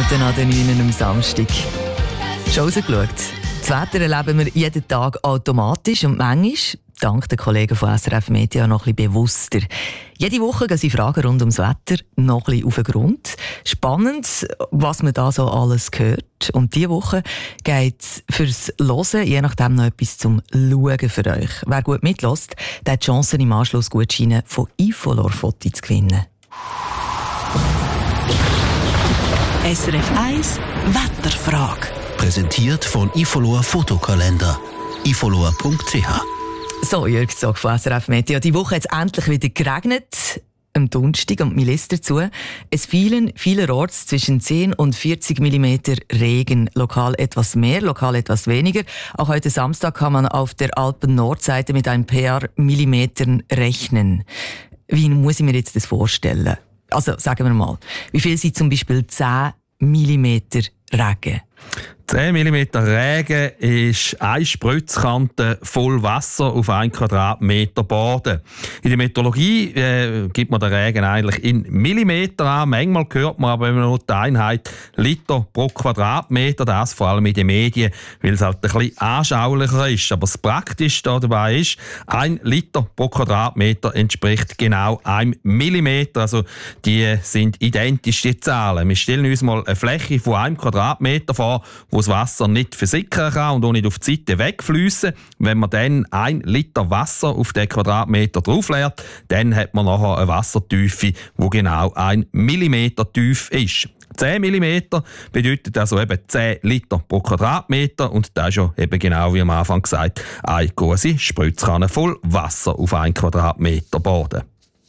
Minuten an den 9 am Samstag. Schon rausgeschaut. Das Wetter erleben wir jeden Tag automatisch und manchmal, dank den Kollegen von SRF Media, noch ein bisschen bewusster. Jede Woche gehen sie Fragen rund ums Wetter noch ein bisschen auf den Grund. Spannend, was man da so alles hört. Und diese Woche geht es fürs Hören, je nachdem noch etwas zum Schauen für euch. Wer gut mitlässt, der hat die Chance, im Anschluss Gutscheine von Ifolor-Fotos zu gewinnen. SRF 1 Wetterfrage. Präsentiert von Ifolor Fotokalender. ifolor.ch. So, Jörg Zog von SRF Media. Die Woche hat es endlich wieder geregnet. Am Donnerstag und mir lässt dazu. Es fielen vielerorts zwischen 10 und 40 mm Regen. Lokal etwas mehr, lokal etwas weniger. Auch heute Samstag kann man auf der Alpen-Nordseite mit ein paar Millimetern rechnen. Wie muss ich mir jetzt das vorstellen? Also, sagen wir mal, wie viel sind zum Beispiel 10 mm Regen? 10 mm Regen ist eine Spritzkante voll Wasser auf 1 Quadratmeter Boden. In der Meteorologie gibt man den Regen eigentlich in Millimeter an. Manchmal hört man aber immer nur die Einheit Liter pro Quadratmeter. Das vor allem in den Medien, weil es halt ein bisschen anschaulicher ist. Aber das Praktische dabei ist, 1 Liter pro Quadratmeter entspricht genau 1 Millimeter. Also die sind identisch, die Zahlen. Wir stellen uns mal eine Fläche von 1 Quadratmeter vor, wo das Wasser nicht versickern kann und auch nicht auf die Seite wegfließen. Wenn man dann 1 Liter Wasser auf den Quadratmeter draufleert, dann hat man nachher eine Wassertiefe, die genau 1 Millimeter tief ist. 10 mm bedeutet also eben 10 Liter pro Quadratmeter und das ist ja eben genau wie am Anfang gesagt, eine große Spritzkanne voll Wasser auf 1 Quadratmeter Boden.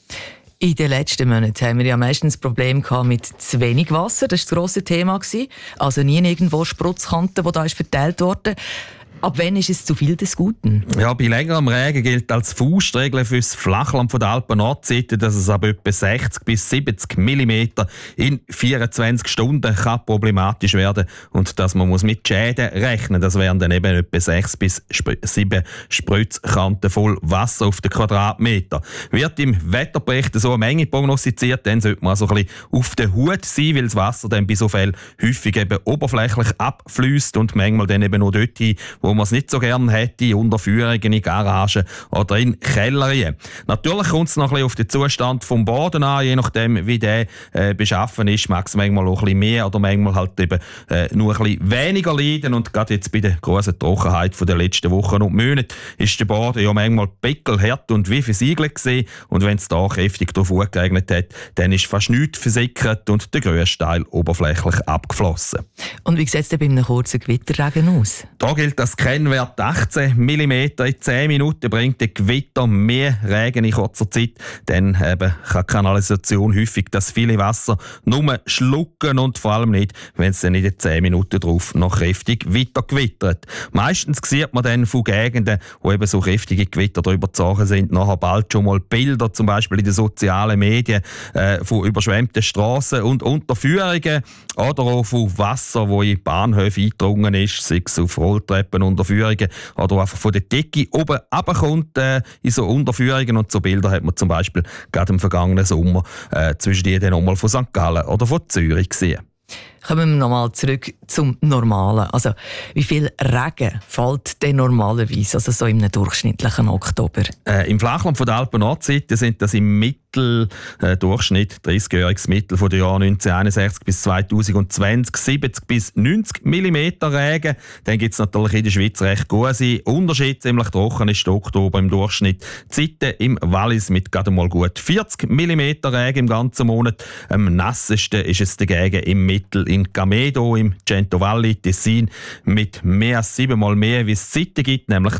In den letzten Monaten haben wir ja meistens Probleme mit zu wenig Wasser. Das war das grosse Thema. Also nie irgendwo Spritzkanten, die da verteilt wurden. Ab wann ist es zu viel des Guten? Ja, bei längerem Regen gilt als Faustregel für das Flachland von der Alpen-Nordseite, dass es ab etwa 60 bis 70 mm in 24 Stunden kann problematisch werden und dass man mit Schäden rechnen muss. Das wären dann eben etwa 6 bis 7 Spritzkanten voll Wasser auf den Quadratmeter. Wird im Wetterbericht so eine Menge prognostiziert, dann sollte man so ein bisschen auf der Hut sein, weil das Wasser dann bei so Fällen häufig eben oberflächlich abfließt und manchmal dann eben nur dort hin, wo man es nicht so gerne hätte, in Unterführungen, in Garagen oder in Kellerien. Natürlich kommt es noch ein bisschen auf den Zustand vom Boden an, je nachdem wie der beschaffen ist, mag es manchmal auch ein bisschen mehr oder manchmal halt eben nur ein bisschen weniger leiden. Und gerade jetzt bei der grossen Trockenheit der letzten Wochen und Monate ist der Boden ja manchmal pickelhart und wie versiegelt gewesen. Und wenn es da kräftig drauf geregnet hat, dann ist fast nichts versickert und der grösste Teil oberflächlich abgeflossen. Und wie sieht es denn bei einem kurzen Gewitterregen aus? Da gilt das Kennwert 18 mm in 10 Minuten bringt der Gewitter mehr Regen in kurzer Zeit. Dann eben kann die Kanalisation häufig das viele Wasser nur schlucken und vor allem nicht, wenn es dann in den 10 Minuten drauf noch kräftig weiter gewittert. Meistens sieht man dann von Gegenden, wo eben so kräftige Gewitter drüber gezogen sind, nachher bald schon mal Bilder, zum Beispiel in den sozialen Medien, von überschwemmten Strassen und Unterführungen oder auch von Wasser, wo in Bahnhöfe eingedrungen ist, sei es auf Rolltreppen, Unterführungen oder einfach von der Decke oben runterkommt in so Unterführungen. Und so Bilder hat man zum Beispiel gerade im vergangenen Sommer zwischen die dann nochmal von St. Gallen oder von Zürich gesehen. Kommen wir nochmal zurück zum Normalen. Also, wie viel Regen fällt denn normalerweise, also so im durchschnittlichen Oktober? Im Flachland von der Alpen-Nordseite sind das im Durchschnitt, 30-jähriges Mittel von den Jahren 1961 bis 2020, 70 bis 90 mm Regen. Dann gibt es natürlich in der Schweiz recht große Unterschiede. Ziemlich trocken ist der Oktober im Durchschnitt. Die Seite im Wallis mit gerade mal gut 40 mm Regen im ganzen Monat. Am nassesten ist es dagegen im Mittel in Gamedo, im Cento Valli, Tessin, mit mehr als 7-mal mehr, wie es Seite gibt, nämlich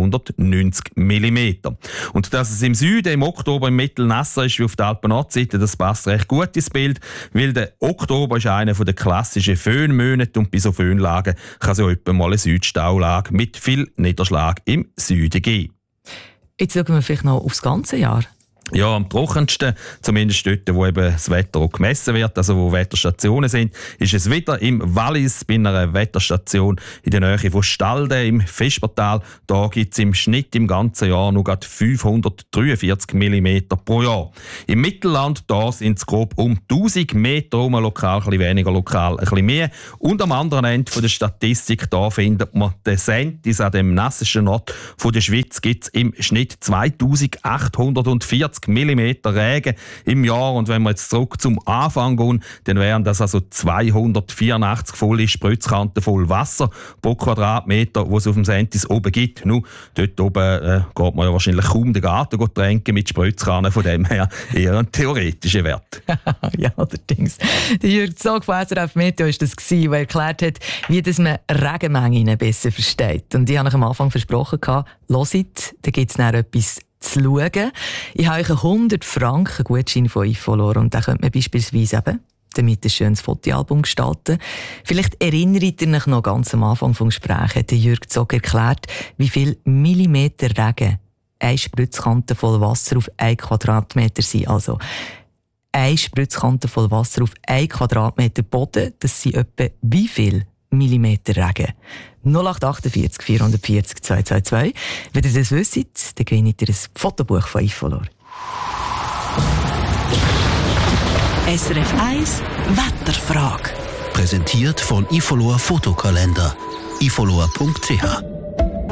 290 mm. Und dass es im Süden im Oktober im Mittel nasser ist wie auf der Alpen-Nordseite, das passt recht gut ins Bild, weil der Oktober ist einer der klassischen Föhnmonate und bei so Föhnlagen kann es auch etwa mal eine Südstaulage mit viel Niederschlag im Süden geben. Jetzt schauen wir vielleicht noch aufs ganze Jahr. Ja, am trockensten, zumindest dort, wo eben das Wetter auch gemessen wird, also wo Wetterstationen sind, ist es wieder im Wallis bei einer Wetterstation in der Nähe von Stalden im Vespertal. Da gibt es im Schnitt im ganzen Jahr nur gerade 543 mm pro Jahr. Im Mittelland da sind es grob um 1000 Meter rum, lokal ein bisschen weniger, lokal ein bisschen mehr. Und am anderen Ende der Statistik da findet man den Sentis, an dem nassesten Ort der Schweiz gibt es im Schnitt 2840 mm Regen im Jahr. Und wenn wir jetzt zurück zum Anfang gehen, dann wären das also 284 volle Spritzkanten voll Wasser pro Quadratmeter, wo es auf dem Sentis oben gibt. Nur dort oben geht man ja wahrscheinlich kaum den Garten tränken mit Spritzkannen, von dem her eher ein theoretischer Wert. Ja, allerdings. Der Jürg Zog von SRF Meteo war das, der erklärt hat, wie das man Regenmengen besser versteht. Und ich habe euch am Anfang versprochen, hört, da gibt es dann etwas zu schauen. Ich habe euch einen 100 Franken Gutschein von Ifolor und den könnt man beispielsweise eben damit ein schönes Fotoalbum gestalten. Vielleicht erinnert ihr euch noch ganz am Anfang des Gesprächs, hat Jürg Zog erklärt, wie viel Millimeter Regen eine Spritzkante voll Wasser auf 1 Quadratmeter sind. Also, eine Spritzkante voll Wasser auf 1 Quadratmeter Boden, das sind etwa wie viel Millimeter Regen? 0848 440 222. Wenn ihr das wisst, dann gewinnt ihr ein Fotobuch von Ifolor. SRF 1 Wetterfrage. Präsentiert von Ifolor Fotokalender. ifolor.ch